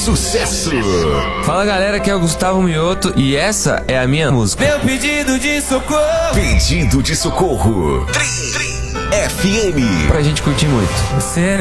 sucesso. Fala galera, aqui é o Gustavo Mioto e essa é a minha música. Meu pedido de socorro. Pedido de socorro. Trim FM. Pra gente curtir muito. Você